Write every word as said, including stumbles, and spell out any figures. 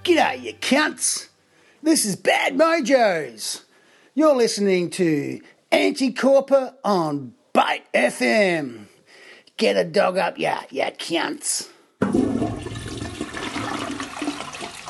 G'day, you cunts. This is Bad Mojos. You're listening to Anti-Corper on Bite F M. Get a dog up, ya, ya cunts.